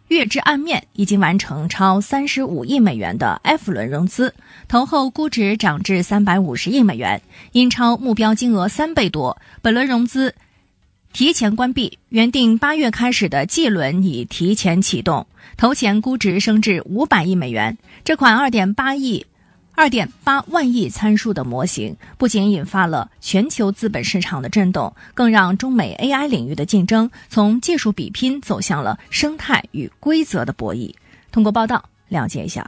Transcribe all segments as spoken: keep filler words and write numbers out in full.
月之暗面已经完成超三十五亿美元的 F 轮融资，投后估值涨至三百五十亿美元，因超目标金额三倍多，本轮融资提前关闭，原定八月开始的 G 轮已提前启动，投前估值升至五百亿美元。这款 二点八亿二点八万亿参数的模型不仅引发了全球资本市场的震动，更让中美 A I 领域的竞争从技术比拼走向了生态与规则的博弈。通过报道了解一下。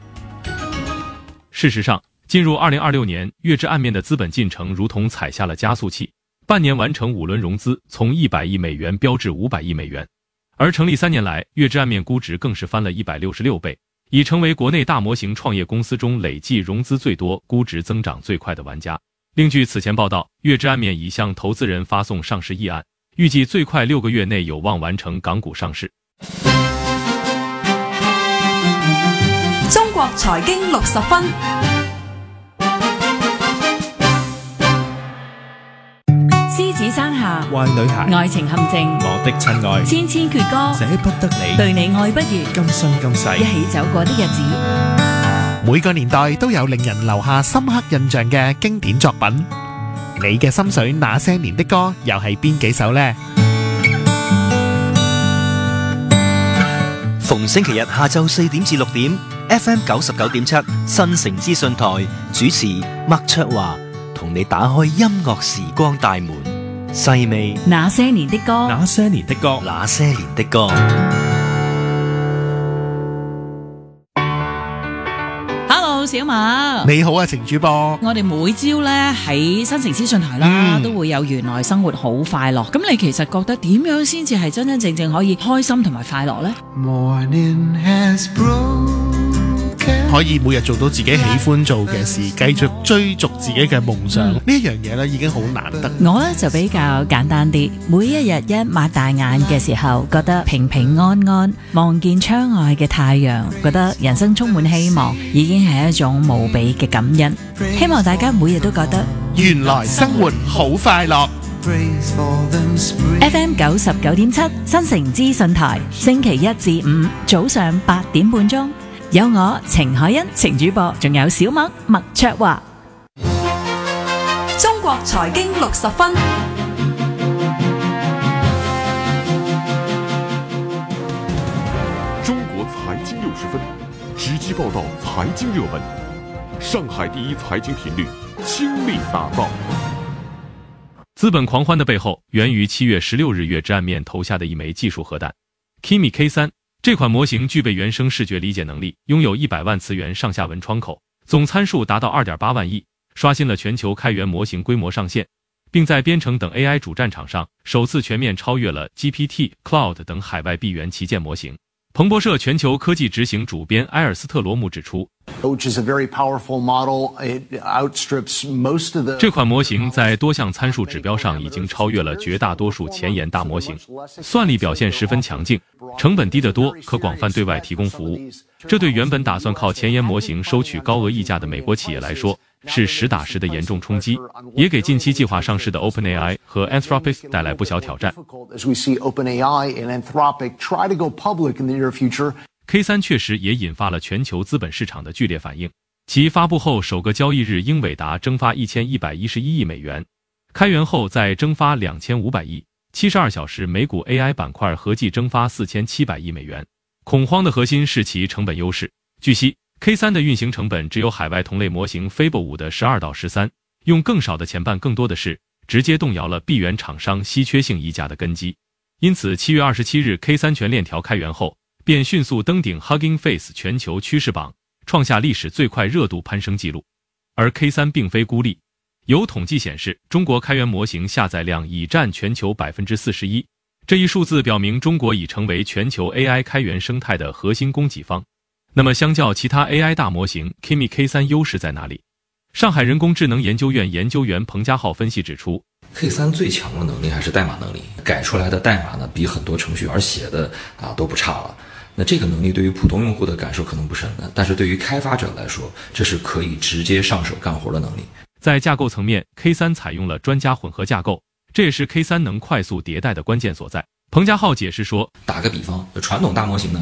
事实上，进入二零二六年，月之暗面的资本进程如同踩下了加速器，半年完成五轮融资，从一百亿美元飙至五百亿美元。而成立三年来，月之暗面估值更是翻了一百六十六倍。已成为国内大模型创业公司中累计融资最多、估值增长最快的玩家。另据此前报道，月之暗面已向投资人发送上市议案，预计最快六个月内有望完成港股上市。 中國財經六十分。獅子山下， 壞女孩， 愛情陷阱， 我的親愛， 千千闕歌， 捨不得你， 對你愛不完， 今生今世， 一起走過的日子。 每個年代都有令人留下深刻印象嘅經典作品，你嘅心水那些年的歌又係邊幾首呢？ 逢星期日下晝四點至六點 ，F M 九十九點七新城資訊台主持麥卓華，同你打開音樂時光大門，細味那些年的歌， 那些年的歌， 那些年的歌。 Hello， 小馬， 你好啊，程主播。 我哋每朝咧喺新城資訊台啦，嗯、都會有原來生活好快樂。咁你其實覺得點樣先至係真真正正可以開心同埋快樂呢？ Morning has broken，可以每日做到自己喜歡做嘅事，繼續追逐自己嘅夢想，呢一樣嘢咧已經好難得。 我咧就比較簡單啲，每一日一擘大眼嘅時候，覺得平平安安，望見窗外嘅太陽，覺得人生充滿希望，已經係一種無比嘅感恩。希望大家每日都覺得原來生活好快樂。 F M 九十九點七新城資訊台，星期一至五早上八點半鐘。有我程海欣程主播，仲有小麥麥卓華。 中國財經六十分。 中國財經六十分，直擊報道財經熱門。上海第一財經頻率，傾力打造。 資本狂歡的背後，源於七月十六日月之暗面投下的一枚技術核彈 Kimi K 三。這款模型具備原生視覺理解能力，擁有一百萬詞元上下文窗口，總參數達到 二點八萬億，刷新了全球開源模型規模上限，並在編程等 A I 主戰場上首次全面超越了 G P T、Cloud 等海外閉源旗艦模型。彭博社全球科技執行主編埃爾斯特羅姆指出，這款模型在多項參數指標上已經超越了絕大多數前沿大模型，算力表現十分強勁，成本低得多，可廣泛對外提供服務。這對原本打算靠前沿模型收取高額溢價的美國企業來說，是實打實的嚴重衝擊，也給近期計劃上市的 OpenAI 和 Anthropic 帶來不小挑戰。K 三 確實也引發了全球資本市場的劇烈反應，其發布後首個交易日英偉達蒸發一千一百一十一億美元，開源後再蒸發兩千五百億，七十二小時美股 A I 板塊合計蒸發四千七百億美元。恐慌的核心是其成本優勢。據悉 K 三 的運行成本只有海外同類模型 Fable 五的十二到十三，用更少的前半更多的是直接動搖了閉源廠商稀缺性溢價的根基。因此七月二十七日 K 三 全鏈條開源後，便迅速登頂 Hugging Face 全球趨勢榜，創下歷史最快熱度攀升紀錄。而 K 三 並非孤立，有統計顯示，中國開源模型下載量已佔全球 百分之四十一，這一數字表明中國已成為全球 A I 開源生態的核心供給方。那麼相較其他 A I 大模型 Kimi K 三 優勢在哪裡？上海人工智能研究院研究員彭家浩分析指出， K 三 最強的能力還是代碼能力，改出來的代碼呢比很多程序員寫的啊都不差了。那這個能力對於普通用戶的感受可能不深的，但是對於開發者來說，這是可以直接上手幹活的能力。 在架構層面 ，K 三 採用了專家混合架構，這也是 K 三 能快速迭代的關鍵所在。彭家浩解釋說， 打個比方，傳統大模型呢，